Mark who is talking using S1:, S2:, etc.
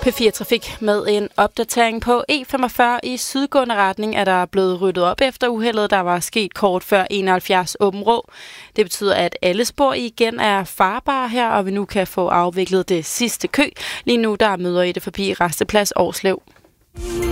S1: P4 Trafik med en opdatering på E45 i sydgående retning er der blevet ryddet op efter uheldet, der var sket kort før 71 Åbenrå. Det betyder, at alle spor igen er farbare her, og vi nu kan få afviklet det sidste kø. Lige nu der møder I det forbi Rasteplads Årslev.